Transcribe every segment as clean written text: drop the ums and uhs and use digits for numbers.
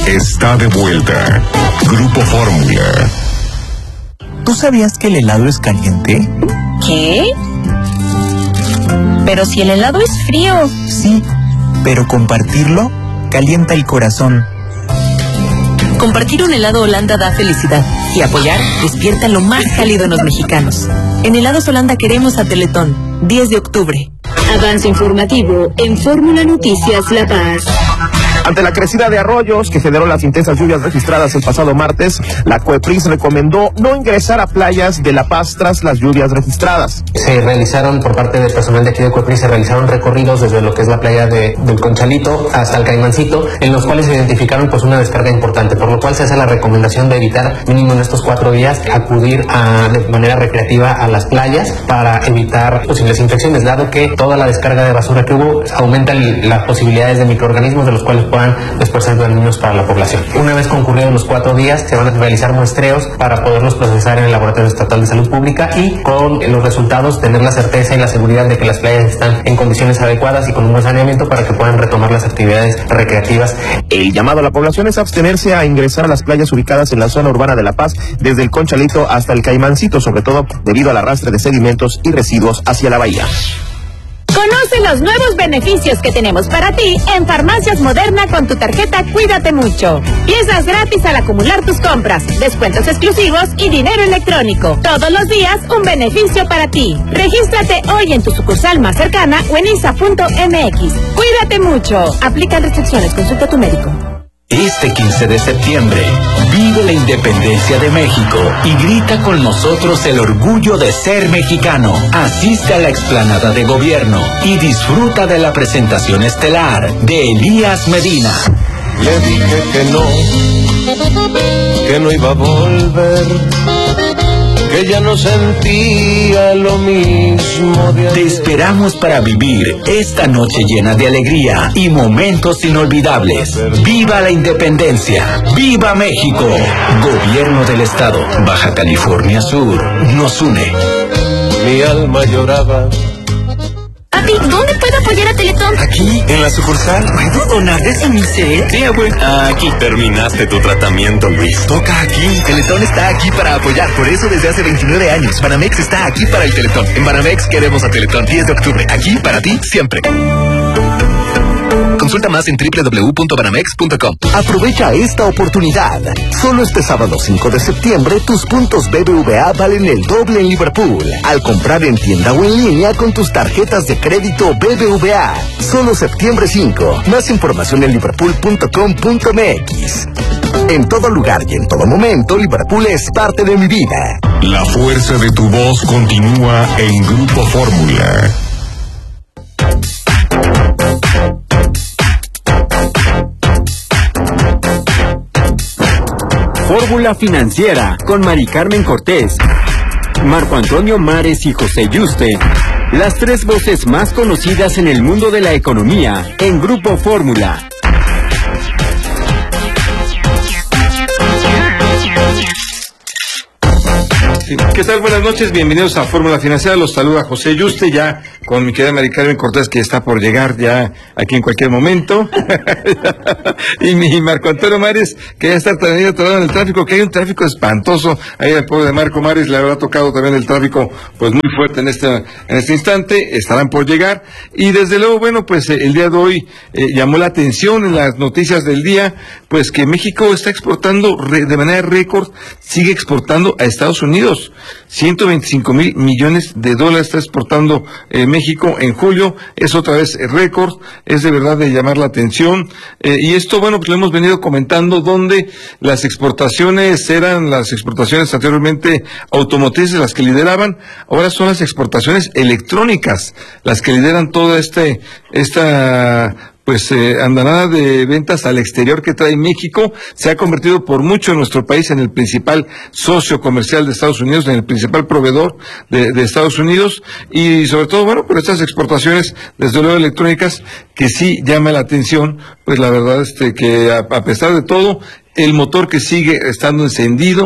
está de vuelta. Grupo Fórmula. ¿Tú sabías que el helado es caliente? ¿Qué? Pero si el helado es frío. Sí, pero compartirlo calienta el corazón. Compartir un helado Holanda da felicidad y apoyar despierta lo más cálido en los mexicanos. En Helados Holanda queremos a Teletón, 10 de octubre. Avance informativo en Fórmula Noticias La Paz. Ante la crecida de arroyos que generó las intensas lluvias registradas el pasado martes, la COEPRIS recomendó no ingresar a playas de La Paz tras las lluvias registradas. Se realizaron por parte del personal de aquí de COEPRIS, se realizaron recorridos desde lo que es la playa del Conchalito hasta el Caimancito, en los cuales se identificaron pues una descarga importante, por lo cual se hace la recomendación de evitar mínimo en estos 4 días acudir de manera recreativa a las playas para evitar posibles infecciones, dado que toda la descarga de basura que hubo aumenta las posibilidades de microorganismos de los cuales puedan después ser dañinos para la población. Una vez concurridos los 4 días, se van a realizar muestreos para poderlos procesar en el Laboratorio Estatal de Salud Pública y con los resultados tener la certeza y la seguridad de que las playas están en condiciones adecuadas y con un buen saneamiento para que puedan retomar las actividades recreativas. El llamado a la población es abstenerse a ingresar a las playas ubicadas en la zona urbana de La Paz, desde el Conchalito hasta el Caimancito, sobre todo debido al arrastre de sedimentos y residuos hacia la bahía. Conoce los nuevos beneficios que tenemos para ti en Farmacias Moderna con tu tarjeta Cuídate Mucho. Piezas gratis al acumular tus compras, descuentos exclusivos y dinero electrónico. Todos los días un beneficio para ti. Regístrate hoy en tu sucursal más cercana o en isa.mx. Cuídate mucho. Aplican restricciones. Consulta a tu médico. Este 15 de septiembre, vive la independencia de México y grita con nosotros el orgullo de ser mexicano. Asiste a la explanada de gobierno y disfruta de la presentación estelar de Elías Medina. Le dije que no iba a volver, que ya no sentía lo mismo de ayer. Te esperamos para vivir esta noche llena de alegría y momentos inolvidables. ¡Viva la independencia! ¡Viva México! Gobierno del Estado, Baja California Sur, nos une. Mi alma lloraba. Papi, ¿dónde puedo apoyar a Teletón? Aquí, en la sucursal. ¿Puedo donar de Semicet? Sí, abuelo. Aquí terminaste tu tratamiento, Luis. Toca aquí. Teletón está aquí para apoyar. Por eso desde hace 29 años. Banamex está aquí para el Teletón. En Banamex queremos a Teletón. 10 de octubre. Aquí para ti, siempre. Consulta más en www.banamex.com. Aprovecha esta oportunidad. Solo este sábado 5 de septiembre, tus puntos BBVA valen el doble en Liverpool. Al comprar en tienda o en línea con tus tarjetas de crédito BBVA. Solo septiembre 5. Más información en liverpool.com.mx. En todo lugar y en todo momento, Liverpool es parte de mi vida. La fuerza de tu voz continúa en Grupo Fórmula. Fórmula Financiera con Mari Carmen Cortés, Marco Antonio Mares y José Yuste. Las 3 voces más conocidas en el mundo de la economía en Grupo Fórmula. ¿Qué tal? Buenas noches, bienvenidos a Fórmula Financiera. Los saluda José Yuste, ya con mi querida Mari Carmen Cortés, que está por llegar ya aquí en cualquier momento. Y mi Marco Antonio Mares, que ya está también atorado en el tráfico, que hay un tráfico espantoso ahí en el pueblo de Marco Mares. Le habrá tocado también el tráfico pues muy fuerte en este instante. Estarán por llegar. Y desde luego, bueno, pues el día de hoy llamó la atención en las noticias del día, pues que México está exportando de manera récord, sigue exportando a Estados Unidos. 125,000 millones de dólares está exportando México en julio. Es otra vez récord, es de verdad de llamar la atención. Y esto, bueno, pues lo hemos venido comentando, donde las exportaciones eran las exportaciones anteriormente automotrices las que lideraban, ahora son las exportaciones electrónicas las que lideran toda esta andanada de ventas al exterior que trae México. Se ha convertido por mucho en nuestro país en el principal socio comercial de Estados Unidos, en el principal proveedor de Estados Unidos, y sobre todo, bueno, por estas exportaciones, desde luego electrónicas, que sí llama la atención, pues la verdad que a pesar de todo, el motor que sigue estando encendido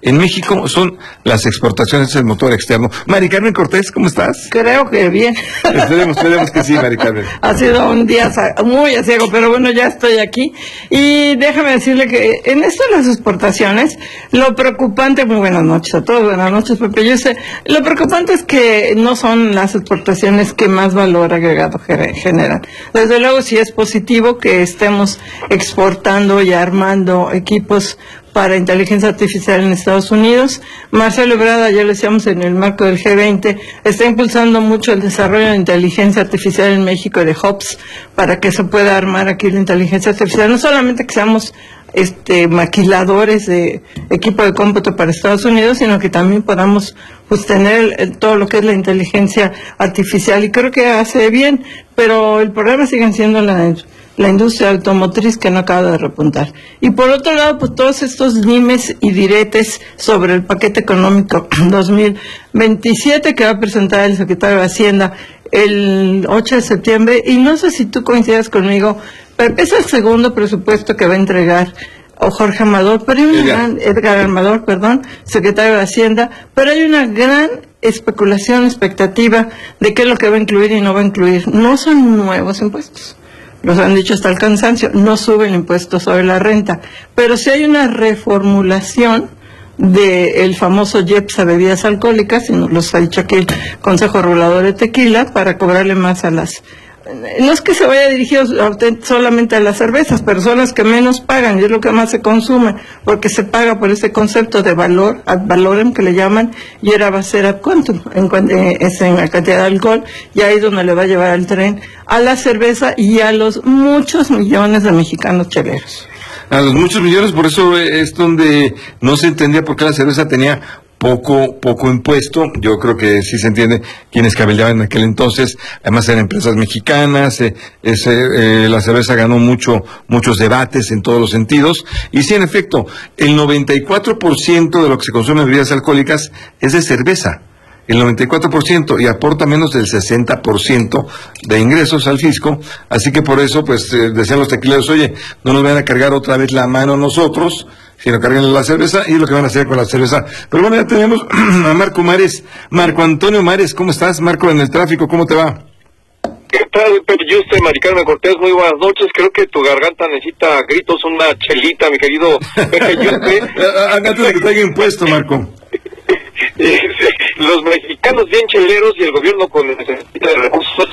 en México son las exportaciones del motor externo. Mari Carmen Cortés, ¿cómo estás? Creo que bien. Esperemos que sí, Mari Carmen. Ha sido un día muy aciago, pero bueno, ya estoy aquí. Y déjame decirle que en esto de las exportaciones, lo preocupante, muy buenas noches a todos, buenas noches, Pepe. Yo sé, lo preocupante es que no son las exportaciones que más valor agregado generan. Desde luego, sí es positivo que estemos exportando y armando equipos para inteligencia artificial en Estados Unidos. Marcelo Ebrard, ya lo decíamos en el marco del G20, está impulsando mucho el desarrollo de inteligencia artificial en México y de hubs para que se pueda armar aquí la inteligencia artificial. No solamente que seamos maquiladores de equipo de cómputo para Estados Unidos, sino que también podamos pues tener todo lo que es la inteligencia artificial, y creo que hace bien, pero el problema sigue siendo la industria automotriz, que no acaba de repuntar. Y por otro lado, pues todos estos dimes y diretes sobre el paquete económico 2027 que va a presentar el secretario de Hacienda el 8 de septiembre, y no sé si tú coincidas conmigo, pero es el segundo presupuesto que va a entregar Jorge Amador, pero hay Edgar Amador, secretario de Hacienda, pero hay una gran especulación, expectativa de qué es lo que va a incluir y no va a incluir. No son nuevos impuestos, los han dicho hasta el cansancio, no sube el impuesto sobre la renta, pero sí hay una reformulación del famoso IEPS a bebidas alcohólicas, y nos los ha dicho aquí el Consejo Regulador de Tequila, para cobrarle más a las... No es que se vaya dirigido solamente a las cervezas, pero son las que menos pagan y es lo que más se consume, porque se paga por ese concepto de valor, ad valorem que le llaman, y ahora va a ser ad quantum, es en la cantidad de alcohol, y ahí es donde le va a llevar el tren a la cerveza y a los muchos millones de mexicanos cheleros. A los muchos millones, por eso es donde no se entendía por qué la cerveza tenía poco impuesto. Yo creo que sí se entiende quienes cabildeaban en aquel entonces, además eran empresas mexicanas, la cerveza ganó muchos debates en todos los sentidos, y sí, en efecto, el 94% de lo que se consume en bebidas alcohólicas es de cerveza, el 94%, y aporta menos del 60% de ingresos al fisco, así que por eso, pues, decían los tequileros, oye, no nos van a cargar otra vez la mano nosotros, sino carguen la cerveza, y es lo que van a hacer con la cerveza. Pero bueno, ya tenemos a Marco Mares, Marco Antonio Mares, ¿cómo estás, Marco, en el tráfico? ¿Cómo te va? ¿Qué tal, Pepe? Yo soy Mari Carmen Cortés, muy buenas noches. Creo que tu garganta necesita gritos, una chelita, mi querido Pepe Yuste. Antes de que traiga impuesto, Marco. Los mexicanos bien cheleros y el gobierno con necesidad de recursos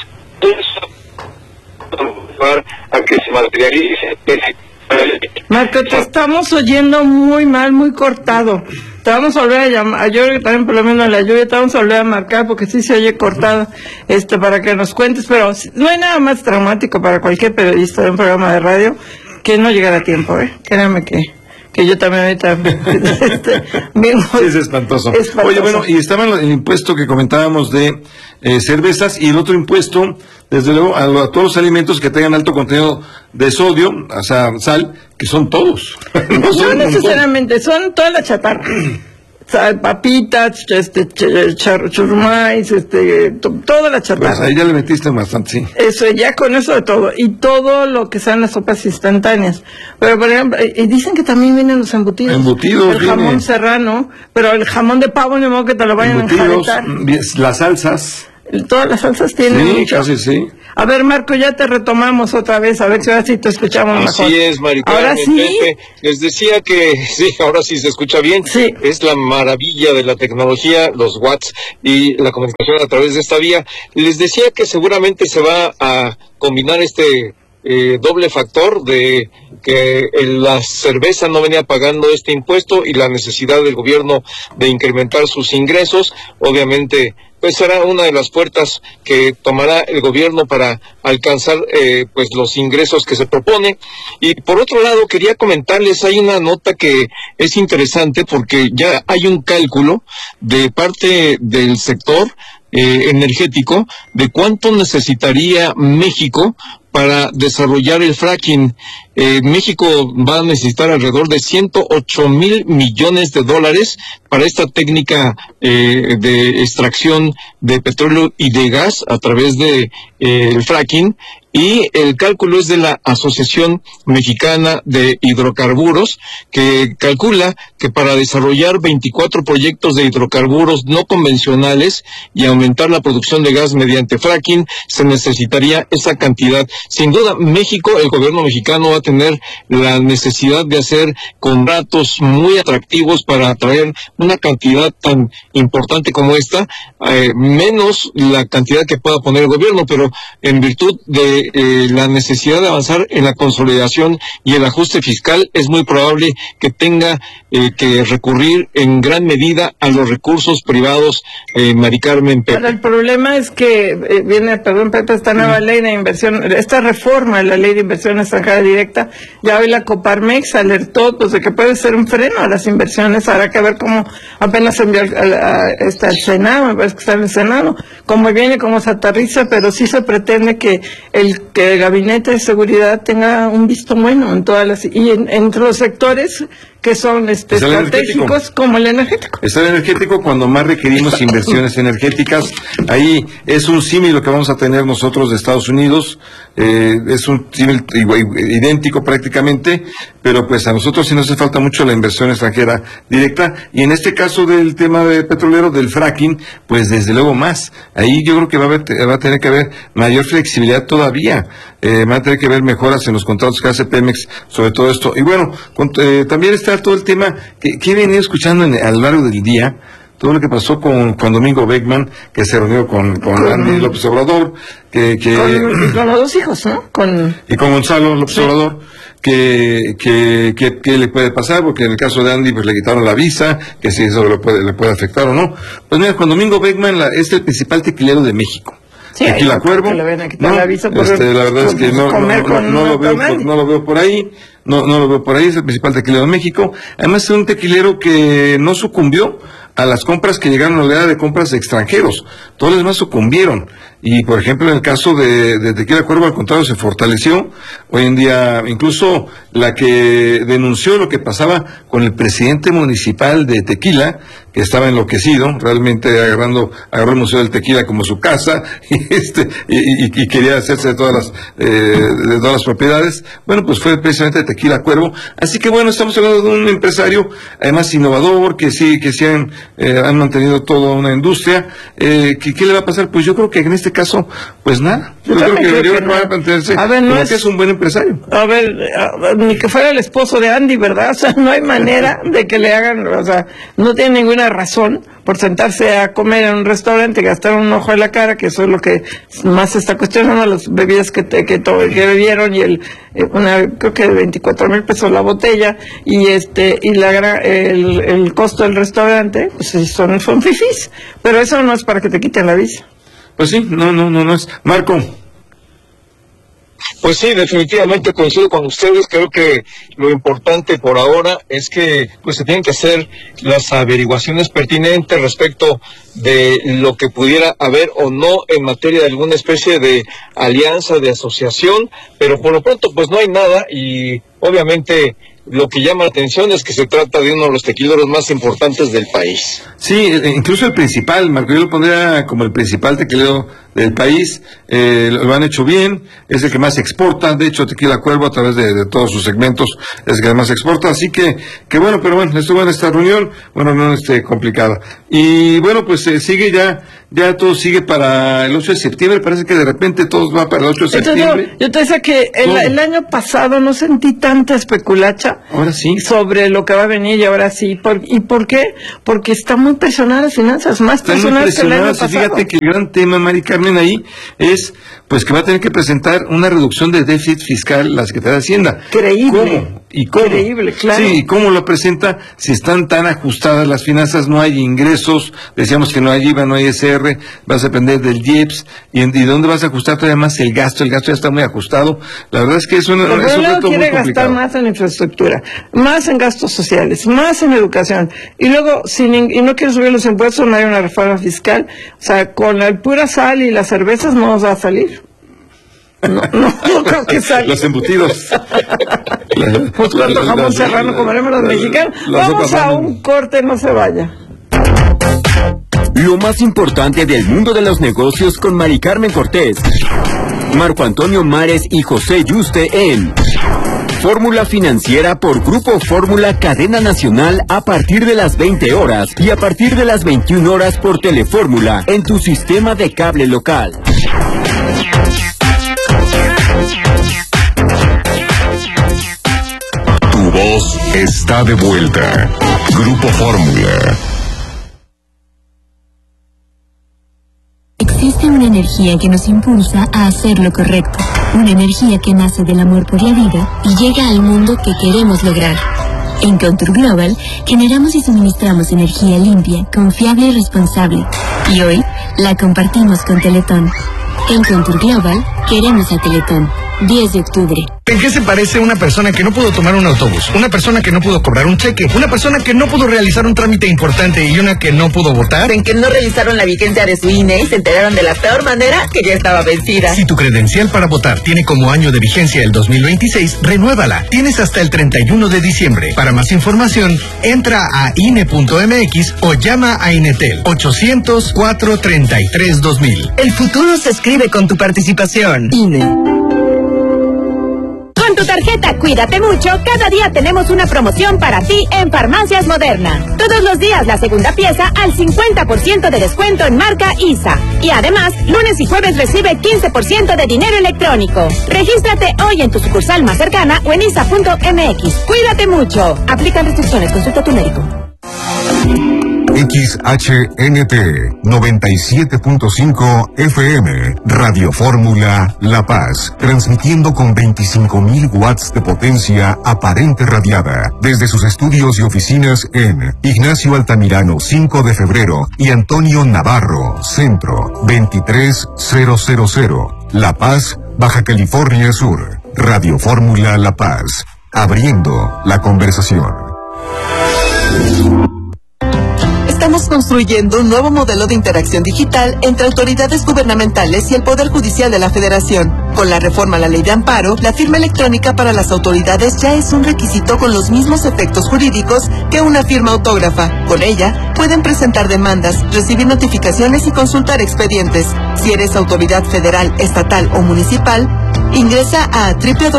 a que se materialice. Marco, te estamos oyendo muy mal, muy cortado. Te vamos a volver a llamar, yo creo que también por lo menos la lluvia te vamos a volver a marcar porque sí se oye cortado, para que nos cuentes, pero no hay nada más traumático para cualquier periodista de un programa de radio que no llegar a tiempo, Créame que yo también ahorita sí, es espantoso. Oye, bueno, y estaba el impuesto que comentábamos de cervezas, y el otro impuesto, desde luego, a todos los alimentos que tengan alto contenido de sodio, o sea, sal, que son todos. No necesariamente, son toda la chatarra. Papitas, churrumais, toda la chatarra. Pues ahí ya le metiste bastante, sí. Eso, ya con eso de todo, y todo lo que sean las sopas instantáneas. Pero, por ejemplo, y dicen que también vienen los embutidos. Embutidos, el jamón serrano, pero el jamón de pavo, ni modo que te lo vayan a enjaretar. Las salsas. Todas las salsas tienen mucho. Casi sí. A ver, Marco, ya te retomamos otra vez, a ver si ahora sí te escuchamos mejor. Así es, Mari Carmen. Ahora sí. Pepe, les decía que, sí, ahora sí se escucha bien. Sí. Es la maravilla de la tecnología, los watts y la comunicación a través de esta vía. Les decía que seguramente se va a combinar doble factor de que la cerveza no venía pagando este impuesto y la necesidad del gobierno de incrementar sus ingresos. Obviamente, pues será una de las puertas que tomará el gobierno para alcanzar pues los ingresos que se propone. Y por otro lado, quería comentarles, hay una nota que es interesante porque ya hay un cálculo de parte del sector energético de cuánto necesitaría México para desarrollar el fracking. México va a necesitar alrededor de 108,000 millones de dólares para esta técnica de extracción de petróleo y de gas a través de el fracking. Y el cálculo es de la Asociación Mexicana de Hidrocarburos, que calcula que para desarrollar 24 proyectos de hidrocarburos no convencionales y aumentar la producción de gas mediante fracking, se necesitaría esa cantidad. Sin duda, México, el gobierno mexicano va a tener la necesidad de hacer contratos muy atractivos para atraer una cantidad tan importante como esta, menos la cantidad que pueda poner el gobierno, pero en virtud de la necesidad de avanzar en la consolidación y el ajuste fiscal, es muy probable que tenga que recurrir en gran medida a los recursos privados, Mari Carmen. Pero el problema es que Pepe, esta nueva ley de inversión, esta reforma de la ley de inversión extranjera directa, ya hoy la Coparmex alertó pues de que puede ser un freno a las inversiones. Habrá que ver cómo apenas envió al Senado, me parece que está en el Senado, cómo viene, cómo se aterriza, pero sí se pretende que el gabinete de seguridad tenga un visto bueno en todas las, y entre los sectores que son estratégicos, como el energético. Está el energético cuando más requerimos inversiones energéticas. Ahí es un símil lo que vamos a tener nosotros de Estados Unidos, es un símil idéntico prácticamente, pero pues a nosotros sí nos hace falta mucho la inversión extranjera directa, y en este caso del tema de petrolero, del fracking, pues desde luego más. Ahí yo creo que va a tener que haber mayor flexibilidad todavía, va a tener que haber mejoras en los contratos que hace Pemex sobre todo esto. Y bueno, también está todo el tema que he venido escuchando a lo largo del día, todo lo que pasó con Domingo Beckman, que se reunió con Andy López Obrador, con los dos hijos, ¿no? Y con Gonzalo López Obrador, que le puede pasar, porque en el caso de Andy pues le quitaron la visa, que si eso le puede afectar o no. Pues mira, con Domingo Beckman es el principal tequilero de México. Sí, Tequila Cuervo, la verdad es que no lo veo por ahí, no lo veo por ahí, es el principal tequilero de México. Además es un tequilero que no sucumbió a las compras que llegaron a la oleada de compras de extranjeros, todos los demás sucumbieron. Y por ejemplo en el caso de Tequila Cuervo, al contrario, se fortaleció. Hoy en día incluso la que denunció lo que pasaba con el presidente municipal de Tequila, que estaba enloquecido, realmente agarró el Museo del Tequila como su casa, y quería hacerse de todas las propiedades. Bueno, pues fue precisamente Tequila Cuervo. Así que bueno, estamos hablando de un empresario además innovador, que han mantenido toda una industria. ¿Qué le va a pasar? Pues yo creo que en este caso, pues nada. Yo creo que debería mantenerse como que es un buen empresario. A ver, ni que fuera el esposo de Andy, ¿verdad? O sea, no hay manera de que le hagan, o sea, no tiene ninguna razón por sentarse a comer en un restaurante y gastar un ojo en la cara, que eso es lo que más se está cuestionando, las bebidas que bebieron, y creo que de 24,000 pesos la botella, y el costo del restaurante, pues son fifís, pero eso no es para que te quiten la visa. Pues sí, no es. Marco. Pues sí, definitivamente coincido con ustedes. Creo que lo importante por ahora es que pues se tienen que hacer las averiguaciones pertinentes respecto de lo que pudiera haber o no en materia de alguna especie de alianza, de asociación, pero por lo pronto pues no hay nada, y obviamente lo que llama la atención es que se trata de uno de los tequileros más importantes del país. Sí, incluso el principal, Marco, yo lo pondría como el principal tequilero del país. Lo han hecho bien, es el que más exporta. De hecho, Tequila Cuervo, a través de todos sus segmentos, es el que más exporta. Así que bueno, pero bueno, estuvo en esta reunión, no complicada. Y bueno, pues sigue ya todo sigue para el 8 de septiembre. Parece que de repente todo va para el 8 de septiembre. Yo te decía que el año pasado no sentí tanta especulacha ahora sí sobre lo que va a venir, y ahora sí. ¿Y por qué? Porque está muy presionadas las finanzas, más presionadas que el año pasado. Fíjate que el gran tema, Mari Carmen, ahí es pues que va a tener que presentar una reducción de déficit fiscal la Secretaría de Hacienda. Creíble. ¿Cómo? Creíble, claro. Sí, ¿y cómo lo presenta? Si están tan ajustadas las finanzas, no hay ingresos, decíamos que no hay IVA, no hay SR, vas a depender del IEPS, y ¿dónde vas a ajustar todavía más el gasto? El gasto ya está muy ajustado. La verdad es que es un reto muy complicado. Quiere gastar más en infraestructura, más en gastos sociales, más en educación, y luego, y no quiere subir los impuestos, no hay una reforma fiscal. O sea, con la pura sal y las cervezas no nos va a salir. No creo que salga. Los embutidos. Pues cuánto jamón serrano comeremos los mexicanos. Vamos a un corte, no se vaya. Lo más importante del mundo de los negocios con Mari Carmen Cortés, Marco Antonio Mares y José Yuste en Fórmula Financiera por Grupo Fórmula Cadena Nacional a partir de las 20 horas y a partir de las 21 horas por Telefórmula en tu sistema de cable local. Tu voz está de vuelta. Grupo Fórmula. Existe una energía que nos impulsa a hacer lo correcto, una energía que nace del amor por la vida y llega al mundo que queremos lograr. En Contour Global generamos y suministramos energía limpia, confiable y responsable, y hoy la compartimos con Teletón. En Contour Global queremos a Teletón. 10 de octubre. ¿En qué se parece una persona que no pudo tomar un autobús? Una persona que no pudo cobrar un cheque, una persona que no pudo realizar un trámite importante y una que no pudo votar. En que no revisaron la vigencia de su INE y se enteraron de la peor manera que ya estaba vencida. Si tu credencial para votar tiene como año de vigencia el 2026, renuévala. Tienes hasta el 31 de diciembre. Para más información, entra a INE.mx o llama a Inetel 800-433-2000. El futuro se escribe con tu participación. INE. Con tu tarjeta Cuídate Mucho, cada día tenemos una promoción para ti en Farmacias Moderna. Todos los días la segunda pieza al 50% de descuento en marca ISA. Y además, lunes y jueves recibe 15% de dinero electrónico. Regístrate hoy en tu sucursal más cercana o en isa.mx. Cuídate mucho. Aplican restricciones. Consulta a tu médico. XHNT 97.5 FM, Radio Fórmula La Paz, transmitiendo con 25.000 watts de potencia aparente radiada, desde sus estudios y oficinas en Ignacio Altamirano 5 de febrero y Antonio Navarro, Centro 23000, La Paz, Baja California Sur. Radio Fórmula La Paz, abriendo la conversación. Estamos construyendo un nuevo modelo de interacción digital entre autoridades gubernamentales y el Poder Judicial de la Federación. Con la reforma a la Ley de Amparo, la firma electrónica para las autoridades ya es un requisito con los mismos efectos jurídicos que una firma autógrafa. Con ella, pueden presentar demandas, recibir notificaciones y consultar expedientes. Si eres autoridad federal, estatal o municipal, ingresa a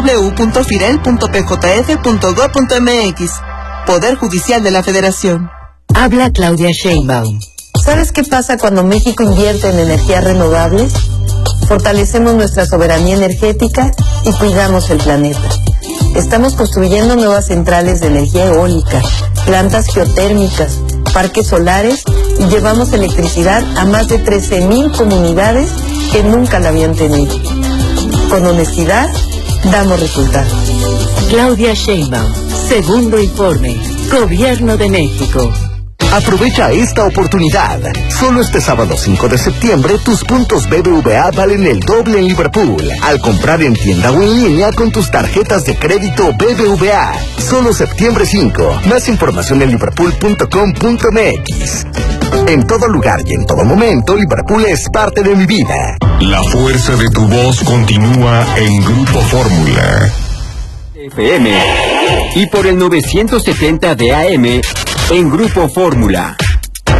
www.firel.pjf.gov.mx. Poder Judicial de la Federación. Habla Claudia Sheinbaum. ¿Sabes qué pasa cuando México invierte en energías renovables? Fortalecemos nuestra soberanía energética y cuidamos el planeta. Estamos construyendo nuevas centrales de energía eólica, plantas geotérmicas, parques solares y llevamos electricidad a más de 13,000 comunidades que nunca la habían tenido. Con honestidad, damos resultados. Claudia Sheinbaum, segundo informe, Gobierno de México. Aprovecha esta oportunidad. Solo este sábado 5 de septiembre, tus puntos BBVA valen el doble en Liverpool. Al comprar en tienda o en línea con tus tarjetas de crédito BBVA. Solo septiembre 5. Más información en liverpool.com.mx. En todo lugar y en todo momento, Liverpool es parte de mi vida. La fuerza de tu voz continúa en Grupo Fórmula. FM y por el 970 de AM en Grupo Fórmula.